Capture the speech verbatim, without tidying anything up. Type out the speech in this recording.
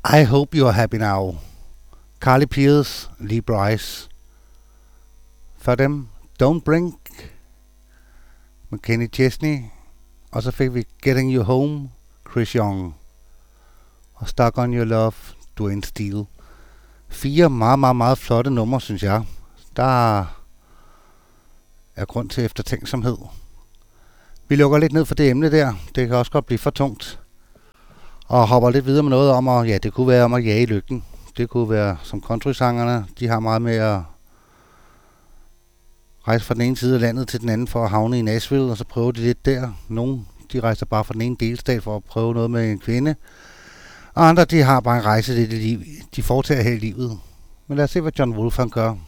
I Hope You're Happy Now. Carly Pearce, Lee Brice. For dem, Don't Blink med Kenny Chesney. Og så fik vi Getting You Home, Chris Young. Og Stuck On Your Love, Dwayne Steele. Fire meget, meget, meget flotte numre, synes jeg. Der er grund til eftertænksomhed. Vi lukker lidt ned for det emne der. Det kan også godt blive for tungt. Og hopper lidt videre med noget om, at ja, det kunne være om at jage lykken. Det kunne være som countrysangerne. De har meget med at rejse fra den ene side af landet til den anden for at havne i Nashville, og så prøver de lidt der. Nogle, de rejser bare fra den ene delstat for at prøve noget med en kvinde. Og andre, de har bare en rejse, det, de, de foretager her i livet. Men lad os se, hvad John Wolfe han gør.